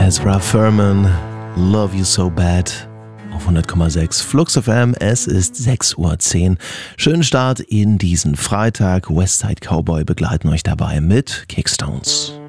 Ezra Furman, Love You So Bad auf 100,6 Flux FM. Es ist 6:10 Uhr. Schönen Start in diesen Freitag. Westside Cowboy begleiten euch dabei mit Kickstones.